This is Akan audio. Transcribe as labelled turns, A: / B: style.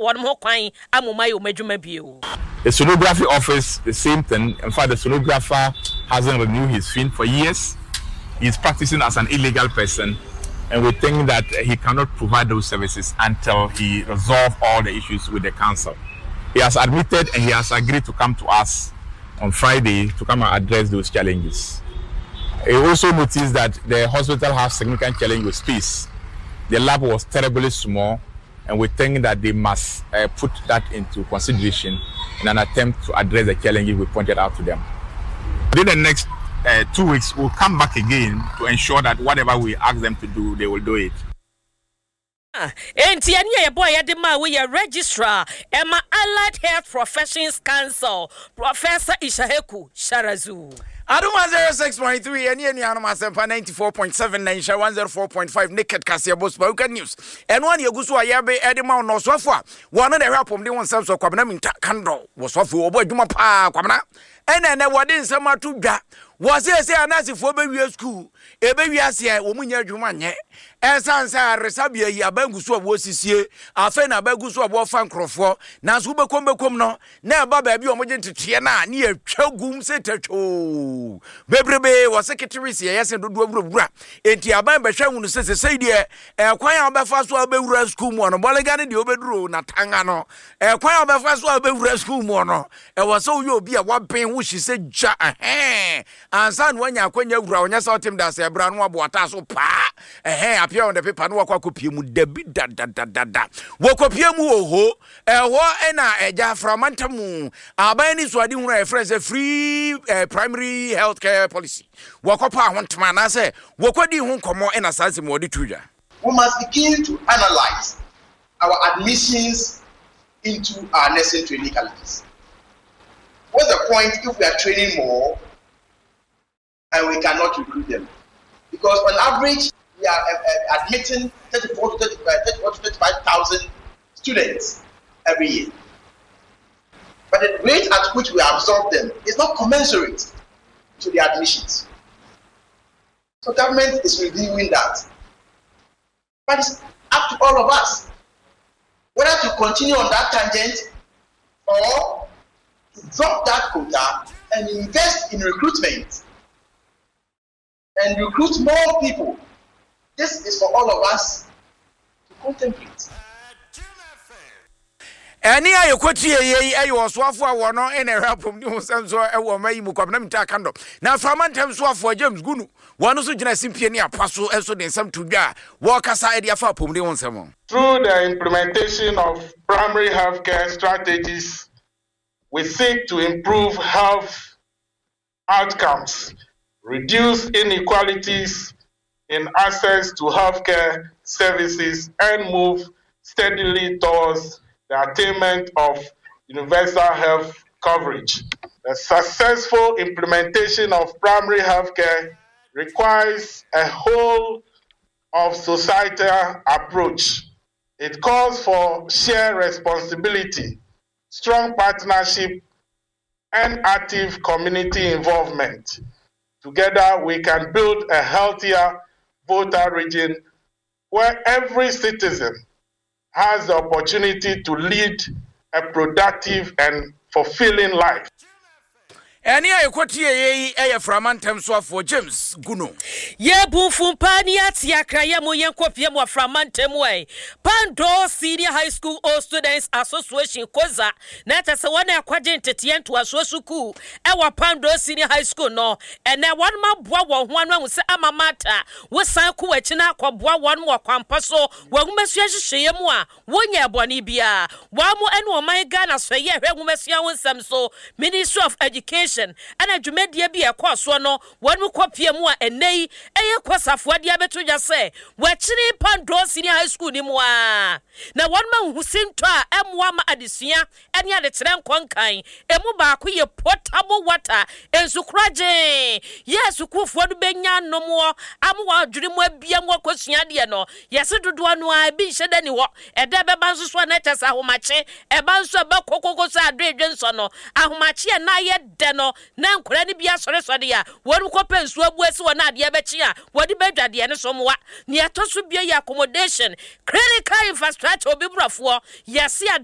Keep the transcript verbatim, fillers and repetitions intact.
A: one more kwan amuma umejuma bio.
B: The sonography office, the same thing. In fact, the sonographer hasn't renewed his fee for years. He's practicing as an illegal person, and we think that he cannot provide those services until he resolves all the issues with the council. He has admitted and he has agreed to come to us on Friday to come and address those challenges. He also noticed that the hospital has significant challenge with space. The lab was terribly small, and we think that they must uh, put that into consideration in an attempt to address the challenges we pointed out to them. Within the next uh, two weeks, we'll come back again to ensure that whatever we ask them to do, they will do it.
A: Enti ani ye boy adema we ye registrar Emma Allied Health Professions Council Professor Ishaheku Sharazu.
C: Aduma zero six point three and any anoma sempa ninety-four point seven Naisha one oh four point five Naked Kasia Boss Spoken News. And one Yagusu Ayabe Edema no sofa. One of the rapum de one self so kwabna minta kando was off obo duma pa kwabna. And then what in summer to ga was say say anasi for baby school. E baby asia omunya dwuma nye. Ensan sa resabia yi abangusu abo sisie afa na abangusu abo fa nkrofo na so bekom bekom no na ba ba bi omoje ntetwe na ne atwagum setatwo bebrebe wo secretary se yesen dodo awurabura enti aban behwa hunu sese sei de ekwan abefa so abewura school mu no bolega ne de obeduro na tanga no ekwan abefa so abewura school mu no e wo so yo obi a waben wo hise gya eh ansan wanya akwanya wura onya sa otim da se bra no aboata so pa eh apia on the paper no wakwa kopie mu debi da da da da da wo kopie mu oho eho ena eja framantamu aban ni so ade hunu e friends free uh, primary health care policy wakopa hontama na say wokodi hu komo ena sanse mo de tuja.
D: We must begin to analyze our admissions into our nursing training colleges. What's the point if we are training more and we cannot recruit them? Because on average we are uh, uh, admitting thirty-four to thirty-five thousand students every year. But the rate at which we absorb them is not commensurate to the admissions. So government is reviewing that. But it's up to all of us whether to continue on that tangent or to drop that quota and invest in recruitment and recruit more people. This is for all of us to contemplate.
C: Any ayo kwoti ye ayo soafo awono ene rapom ni hosanso ewo mayi mu kwabna mta kando na framantam soafo James Gunu wonu so gina simpie ni apaso enso den sam tudwa wo kasa e dia fa pom ni honsamo.
E: Through the implementation of primary healthcare strategies, we seek to improve health outcomes, reduce inequalities in access to healthcare services, and move steadily towards the attainment of universal health coverage. The successful implementation of primary healthcare requires a whole of societal approach. It calls for shared responsibility, strong partnership, and active community involvement. Together, we can build a healthier voter region where every citizen has the opportunity to lead a productive and fulfilling life.
C: Any akwoti ye eye framantam so for James Gunu.
A: Ye bufu pani atia kraya mo yen kopie mo framantam we. Pando Senior High School All Students Association koza na tase wona akwaje ntetien to asosuku e wa Pando Senior High School no ene wan ma boa wo ho anu se amamata wo san ku wachi na akwaboa won mo kwampa so wagumesu ahihye mu a wonya eboni bia wa mo ene o man Ghana so ye hwe gumesu awonsam so Ministry of Education and a Jumedia be a kwaso no one mu kopie mu a enei eye kwasafo dia beto ja se wachiri Pando Senior High School ni mu a na one man who seem to a emwa ma adesua ene ade tere nkonkan emu ba ko ye potable water ensukuraje yes ukufo do benya nomo amwa adwiri mu abia mu akosua de no yes dodo anu a bi hye dani wo ede beba nso so na tesa ahomache eba nso ba kokoko so adredwe nso no ahomache na ye de no na nkora ni bia sore sore ya wonu kope nsu abuasi wona ade abechi a wodi bedwade ne so mowa ne atoso bia ya accommodation critical infrastructure obi brafo yesi